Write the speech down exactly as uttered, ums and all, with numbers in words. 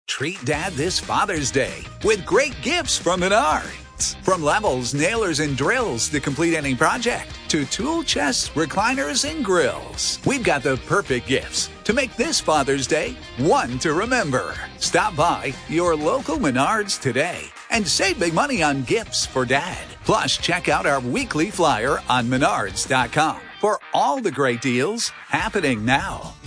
Treat Dad this Father's Day with great gifts from Menards. From levels, nailers, and drills to complete any project, to tool chests, recliners, and grills. We've got the perfect gifts to make this Father's Day one to remember. Stop by your local Menards today and save big money on gifts for Dad. Plus, check out our weekly flyer on menards dot com for all the great deals happening now.